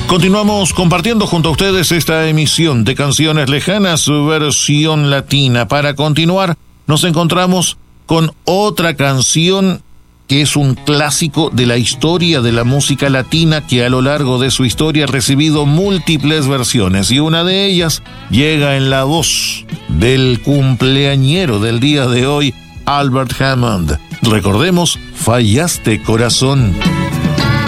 Continuamos compartiendo junto a ustedes esta emisión de Canciones Lejanas, su versión latina. Para continuar, nos encontramos con otra canción que es un clásico de la historia de la música latina, que a lo largo de su historia ha recibido múltiples versiones, y una de ellas llega en la voz del cumpleañero del día de hoy, Albert Hammond. Recordemos, Fallaste, corazón.